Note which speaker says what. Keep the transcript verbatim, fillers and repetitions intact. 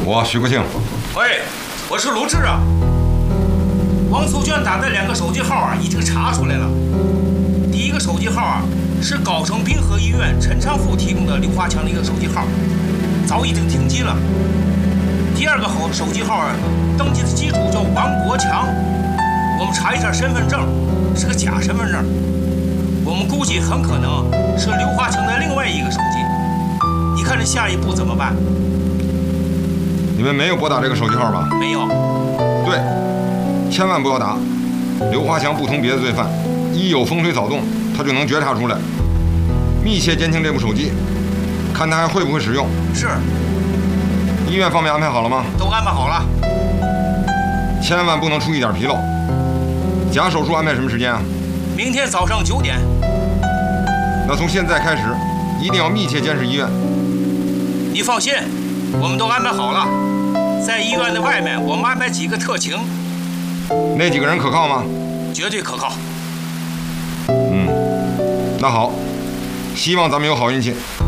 Speaker 1: 我徐国庆。
Speaker 2: 喂，我是鲁智啊。王素娟打的两个手机号啊，已经查出来了。第一个手机号啊，是高城滨河医院陈长富提供的刘华强的一个手机号，早已经停机了。第二个手手机号啊，登记的机主叫王国强，我们查一下身份证，是个假身份证。我们估计很可能是刘华强的另外一个手机。你看这下一步怎么办？
Speaker 1: 你们没有拨打这个手机号吧？
Speaker 2: 没有。
Speaker 1: 对，千万不要打。刘华强不同别的罪犯，一有风吹草动，他就能觉察出来，密切监听这部手机，看他还会不会使用。
Speaker 2: 是。
Speaker 1: 医院方面安排好了吗？
Speaker 2: 都安排好了。
Speaker 1: 千万不能出一点纰漏。假手术安排什么时间啊？
Speaker 2: 明天早上九点。
Speaker 1: 那从现在开始，一定要密切监视医院。
Speaker 2: 你放心，我们都安排好了。在医院的外面，我们安排几个特勤。
Speaker 1: 那几个人可靠吗？
Speaker 2: 绝对可靠。
Speaker 1: 嗯，那好，希望咱们有好运气。